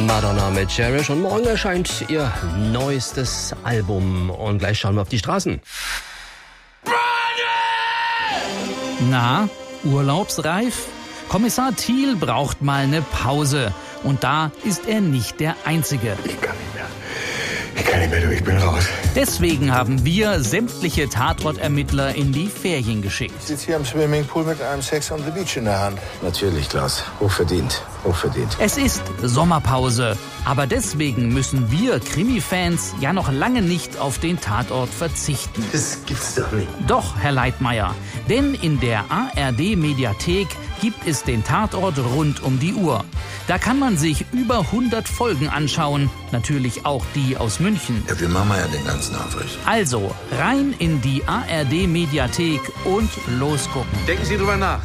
Madonna mit Cherish und morgen erscheint ihr neuestes Album und gleich schauen wir auf die Straßen. Na, urlaubsreif? Kommissar Thiel braucht mal eine Pause. Und da ist er nicht der Einzige. Ich kann nicht mehr, du, ich bin raus. Deswegen haben wir sämtliche Tatortermittler in die Ferien geschickt. Ich sitze hier am Swimmingpool mit einem Sex on the Beach in der Hand. Natürlich, Klaus. Hochverdient. Hochverdient. Es ist Sommerpause. Aber deswegen müssen wir Krimi-Fans ja noch lange nicht auf den Tatort verzichten. Das gibt's doch nicht. Doch, Herr Leitmayr. Denn in der ARD-Mediathek gibt es den Tatort rund um die Uhr. Da kann man sich über 100 Folgen anschauen. Natürlich auch die aus München. Ja, wir machen ja den ganzen Aufriss. Also rein in die ARD-Mediathek und losgucken. Denken Sie drüber nach.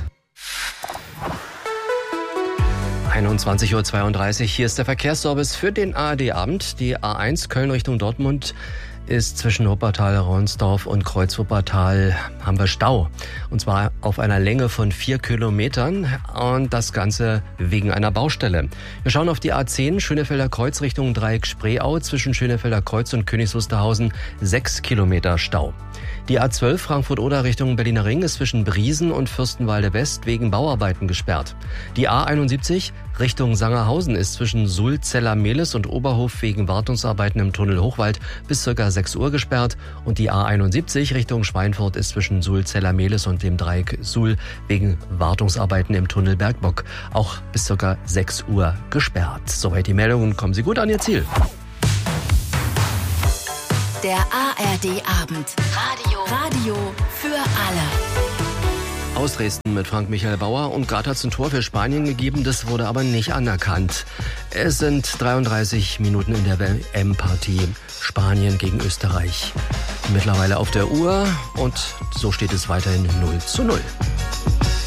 21:32 Uhr, hier ist der Verkehrsservice für den ARD-Abend. Die A1 Köln Richtung Dortmund ist zwischen Wuppertal, Ronsdorf und Kreuz-Wuppertal haben wir Stau. Und zwar auf einer Länge von 4 Kilometern und das Ganze wegen einer Baustelle. Wir schauen auf die A10 Schönefelder Kreuz Richtung Dreieck Spreeau. Zwischen Schönefelder Kreuz und Königs Wusterhausen 6 Kilometer Stau. Die A12 Frankfurt-Oder Richtung Berliner Ring ist zwischen Briesen und Fürstenwalde West wegen Bauarbeiten gesperrt. Die A71 Richtung Sangerhausen ist zwischen Sulz-Zeller-Mehlis und Oberhof wegen Wartungsarbeiten im Tunnel Hochwald bis ca. 6 Uhr gesperrt. Und die A71 Richtung Schweinfurt ist zwischen Sulz-Zeller-Mehlis und dem Dreieck Suhl wegen Wartungsarbeiten im Tunnel Bergbock auch bis ca. 6 Uhr gesperrt. Soweit die Meldungen. Kommen Sie gut an Ihr Ziel. Der ARD-Abend. Radio für alle. Aus Dresden mit Frank-Michael Bauer und gerade hat es ein Tor für Spanien gegeben, das wurde aber nicht anerkannt. Es sind 33 Minuten in der WM-Partie Spanien gegen Österreich. Mittlerweile auf der Uhr und so steht es weiterhin 0:0.